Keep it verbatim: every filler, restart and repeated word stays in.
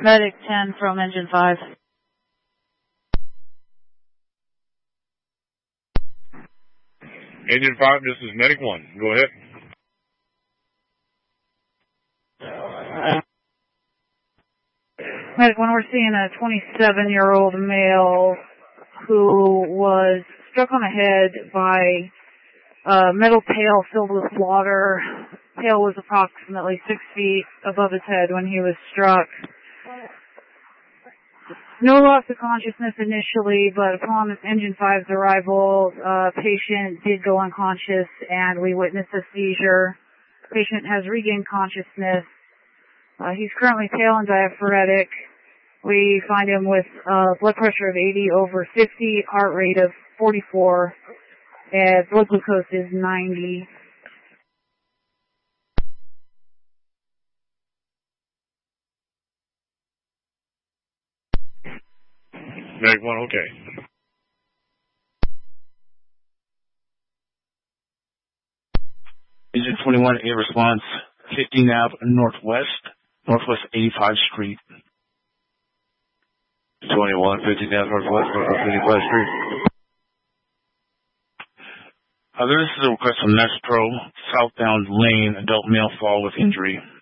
Medic ten from engine five. Engine five, this is Medic one. Go ahead. Medic one, we're seeing a twenty-seven-year-old male who was struck on the head by a metal pail filled with water. The pail was approximately six feet above his head when he was struck. No loss of consciousness initially, but upon this engine five's arrival, uh, patient did go unconscious and we witnessed a seizure. Patient has regained consciousness. Uh, he's currently pale and diaphoretic. We find him with uh, blood pressure of eighty over fifty, heart rate of forty-four, and blood glucose is ninety. Medic one, okay. Engine twenty-one, A response, fifty nav northwest, northwest eighty-five Street. twenty-one, fifty nav northwest, northwest eighty-five Street. Uh, this is a request from Nest Pro, southbound lane, adult male fall with injury.